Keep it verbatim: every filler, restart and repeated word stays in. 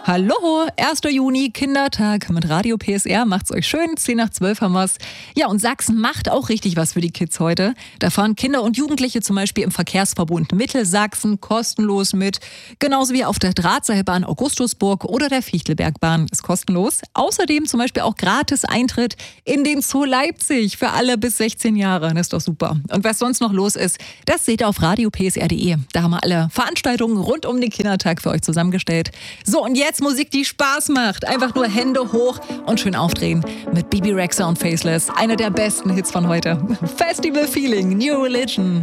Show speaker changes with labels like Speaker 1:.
Speaker 1: Hallo, erster Juni, Kindertag mit Radio P S R. Macht's euch schön, zehn nach zwölf haben wir's. Ja, und Sachsen macht auch richtig was für die Kids heute. Da fahren Kinder und Jugendliche zum Beispiel im Verkehrsverbund Mittelsachsen kostenlos mit. Genauso wie auf der Drahtseilbahn Augustusburg oder der Fichtelbergbahn ist kostenlos. Außerdem zum Beispiel auch gratis Eintritt in den Zoo Leipzig für alle bis sechzehn Jahre. Das ist doch super. Und was sonst noch los ist, das seht ihr auf radio p s r punkt d e. Da haben wir alle Veranstaltungen rund um den Kindertag für euch zusammengestellt. So, und jetzt Musik, die Spaß macht. Einfach nur Hände hoch und schön aufdrehen mit Bibi Rexha und Faceless. Einer der besten Hits von heute. Festival Feeling, New Religion.